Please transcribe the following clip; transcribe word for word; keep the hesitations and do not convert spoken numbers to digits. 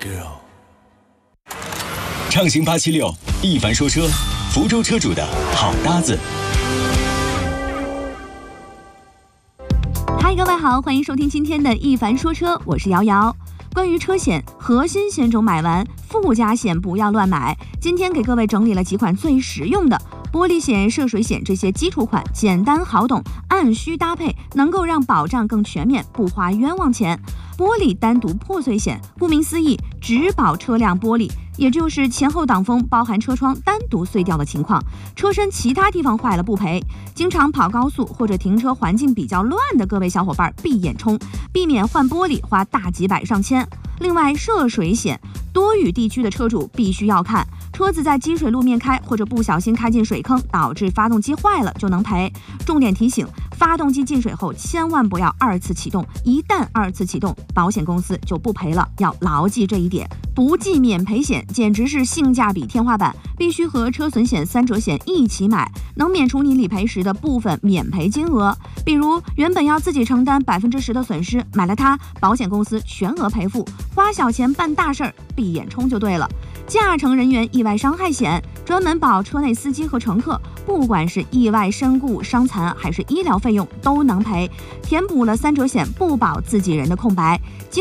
畅行八七六，一凡说车，福州车主的好搭子。 嗨，各位好，欢迎收听今天的一凡说车，我是瑶瑶。关于车险，核心险种买完，附加险不要乱买。今天给各位整理了几款最实用的玻璃险、涉水险，这些基础款简单好懂，按需搭配，能够让保障更全面，不花冤枉钱。玻璃单独破碎险，顾名思义，只保车辆玻璃，也就是前后挡风包含车窗单独碎掉的情况，车身其他地方坏了不赔。经常跑高速或者停车环境比较乱的各位小伙伴闭眼冲，避免换玻璃花大几百上千。另外，涉水险，多雨地区的车主必须要看，车子在积水路面开或者不小心开进水坑，导致发动机坏了就能赔。重点提醒，发动机进水后千万不要二次启动，一旦二次启动，保险公司就不赔了，要牢记这一点。不计免赔险简直是性价比天花板，必须和车损险、三者险一起买，能免除你理赔时的部分免赔金额。比如原本要自己承担百分之十的损失，买了它，保险公司全额赔付，花小钱办大事儿，闭眼冲就对了。驾乘人员意外伤害险，专门保车内司机和乘客，不管是意外身故、伤残还是医疗费用都能赔，填补了三者险不保自己人的空白。